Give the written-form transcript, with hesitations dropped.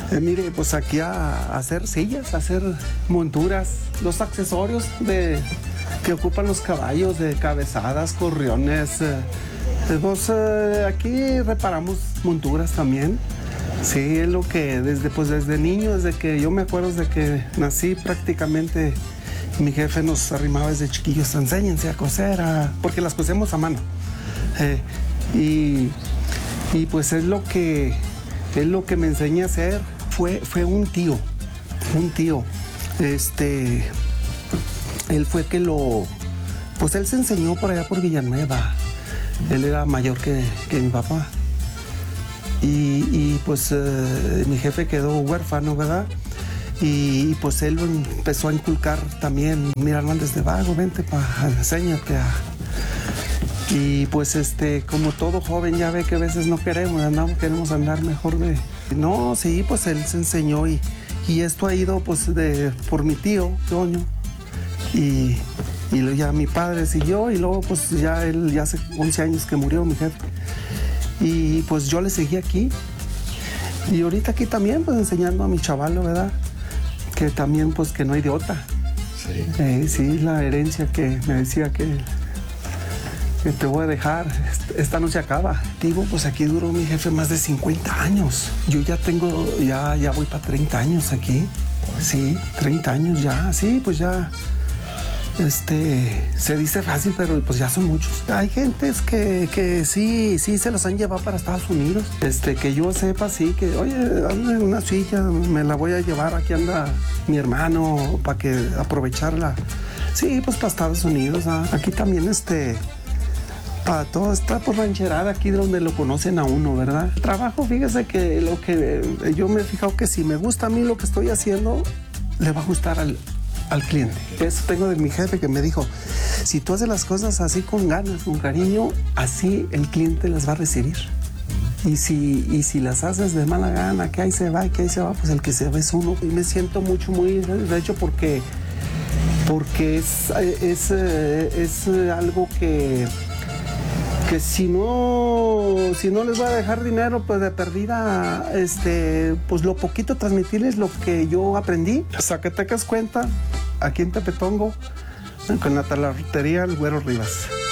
Mire, pues aquí a hacer sillas, a hacer monturas, los accesorios que ocupan los caballos, de cabezadas, corriones. Pues aquí reparamos monturas también. Sí, es lo que desde niño, desde que yo me acuerdo, desde que nací prácticamente, mi jefe nos arrimaba desde chiquillos: enséñense a coser, porque las cosemos a mano. Y pues es lo que me enseñé a hacer. Fue un tío. Él fue que pues él se enseñó por allá por Villanueva. Él era mayor que mi papá. Y pues mi jefe quedó huérfano, ¿verdad? Y pues él empezó a inculcar también: mira, no andes de vago, vente, enséñate a... Y pues como todo joven, ya ve que a veces no queremos andar mejor de... No, sí, pues él se enseñó y esto ha ido pues por mi tío, Toño, y luego ya mi padre siguió, y luego pues ya él, ya hace 11 años que murió mi jefe. Y pues yo le seguí aquí. Y ahorita aquí también, pues enseñando a mi chavalo, ¿verdad? Que también, pues que no hay de otra. Sí. Sí, la herencia que me decía que te voy a dejar, esta no se acaba. Digo, pues aquí duró mi jefe más de 50 años. Yo ya voy para 30 años aquí. Sí, 30 años ya. Sí, pues ya... se dice fácil, pero pues ya son muchos. Hay gentes que sí se los han llevado para Estados Unidos. Que yo sepa, sí, que oye, dame una silla, me la voy a llevar, aquí anda mi hermano, para que aprovecharla. Sí, pues para Estados Unidos. Aquí también para todo está por rancherada, aquí donde lo conocen a uno, ¿verdad? El trabajo, fíjese que lo que yo me he fijado, que si me gusta a mí lo que estoy haciendo, le va a gustar al cliente. Eso tengo de mi jefe, que me dijo: si tú haces las cosas así con ganas, con cariño, así el cliente las va a recibir. Y si las haces de mala gana, que ahí se va, pues el que se va es uno. Y me siento muy satisfecho porque es algo que si no les voy a dejar dinero, pues de perdida, pues lo poquito, transmitirles lo que yo aprendí. Zacatecas cuenta, aquí en Tepetongo, con la talabartería El Güero Rivas.